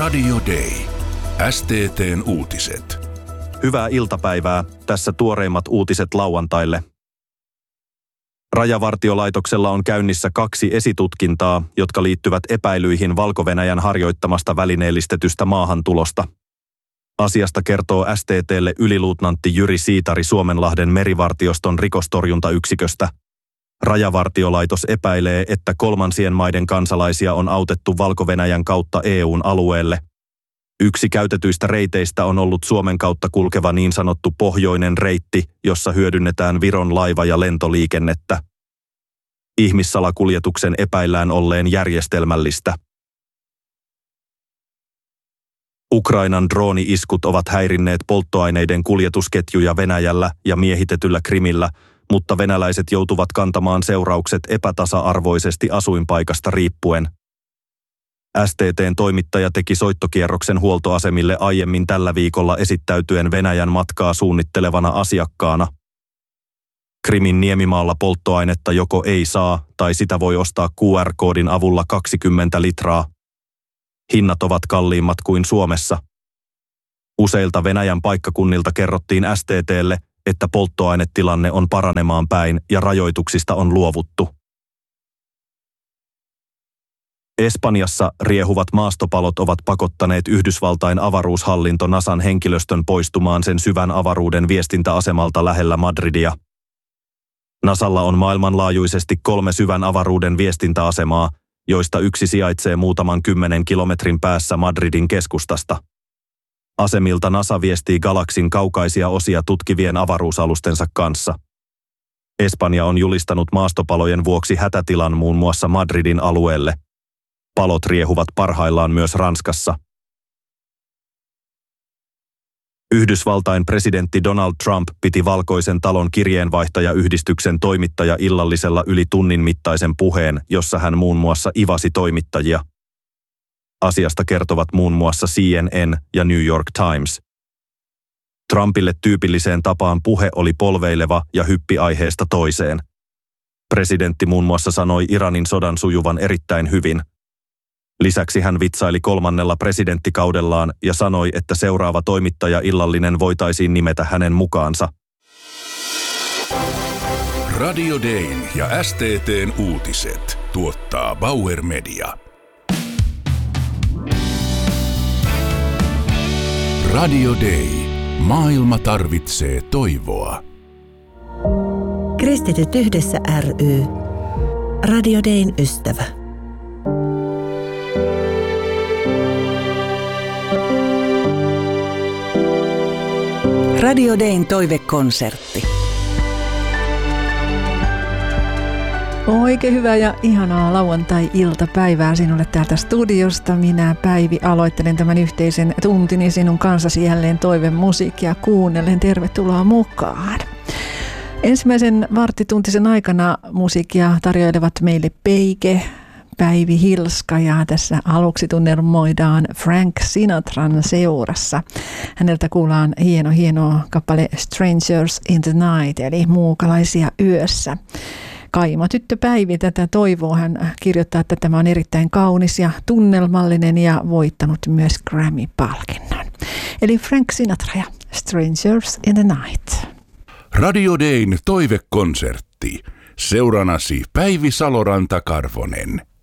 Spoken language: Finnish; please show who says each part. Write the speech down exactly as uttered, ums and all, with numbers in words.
Speaker 1: Radio Day. S T T:n uutiset.
Speaker 2: Hyvää iltapäivää. Tässä tuoreimmat uutiset lauantaille. Rajavartiolaitoksella on käynnissä kaksi esitutkintaa, jotka liittyvät epäilyihin Valko-Venäjän harjoittamasta välineellistetystä maahantulosta. Asiasta kertoo S T T:lle yliluutnantti Jyri Siitari Suomenlahden merivartioston rikostorjuntayksiköstä. Rajavartiolaitos epäilee, että kolmansien maiden kansalaisia on autettu Valko-Venäjän kautta E U:n alueelle. Yksi käytetyistä reiteistä on ollut Suomen kautta kulkeva niin sanottu pohjoinen reitti, jossa hyödynnetään Viron laiva- ja lentoliikennettä. Ihmissalakuljetuksen epäillään olleen järjestelmällistä. Ukrainan drooni-iskut ovat häirinneet polttoaineiden kuljetusketjuja Venäjällä ja miehitetyllä Krimillä, mutta venäläiset joutuvat kantamaan seuraukset epätasa-arvoisesti asuinpaikasta riippuen. S T T:n toimittaja teki soittokierroksen huoltoasemille aiemmin tällä viikolla esittäytyen Venäjän matkaa suunnittelevana asiakkaana. Krimin niemimaalla polttoainetta joko ei saa tai sitä voi ostaa Q R-koodin avulla kaksikymmentä litraa. Hinnat ovat kalliimmat kuin Suomessa. Useilta Venäjän paikkakunnilta kerrottiin S T T:lle, että polttoainetilanne on paranemaan päin ja rajoituksista on luovuttu. Espanjassa riehuvat maastopalot ovat pakottaneet Yhdysvaltain avaruushallinto NASAn henkilöstön poistumaan sen syvän avaruuden viestintäasemalta lähellä Madridia. NASAlla on maailmanlaajuisesti kolme syvän avaruuden viestintäasemaa, joista yksi sijaitsee muutaman kymmenen kilometrin päässä Madridin keskustasta. Asemilta NASA viestii galaksin kaukaisia osia tutkivien avaruusalustensa kanssa. Espanja on julistanut maastopalojen vuoksi hätätilan muun muassa Madridin alueelle. Palot riehuvat parhaillaan myös Ranskassa. Yhdysvaltain presidentti Donald Trump piti Valkoisen talon kirjeenvaihtajayhdistyksen toimittaja illallisella yli tunnin mittaisen puheen, jossa hän muun muassa ivasi toimittajia. Asiasta kertovat muun muassa C N N ja New York Times. Trumpille tyypilliseen tapaan puhe oli polveileva ja hyppi aiheesta toiseen. Presidentti muun muassa sanoi Iranin sodan sujuvan erittäin hyvin. Lisäksi hän vitsaili kolmannella presidenttikaudellaan ja sanoi, että seuraava toimittaja illallinen voitaisiin nimetä hänen mukaansa.
Speaker 1: Radio Dayn ja S T T:n uutiset tuottaa Bauer Media. Radio Day. Maailma tarvitsee toivoa.
Speaker 3: Kristityt yhdessä ry. Radio Dayn ystävä. Radio Dayn toivekonsertti.
Speaker 4: Oikein hyvää ja ihanaa lauantai-iltapäivää sinulle täältä studiosta. Minä, Päivi, aloittelen tämän yhteisen tuntini sinun kanssasi jälleen toivemusiikkia kuunnellen. Tervetuloa mukaan. Ensimmäisen varttituntisen aikana musiikkia tarjoilevat meille Peike, Päivi Hilska ja tässä aluksi tunnelmoidaan Frank Sinatran seurassa. Häneltä kuullaan hieno hieno kappale Strangers in the Night eli Muukalaisia yössä. Kaima tyttö Päivi tätä toivoo. Hän kirjoittaa, että tämä on erittäin kaunis ja tunnelmallinen ja voittanut myös Grammy-palkinnon. Eli Frank Sinatra ja Strangers in the Night.
Speaker 1: Radio Dayn toivekonsertti. Seuranasi Päivi Saloranta-Karvonen.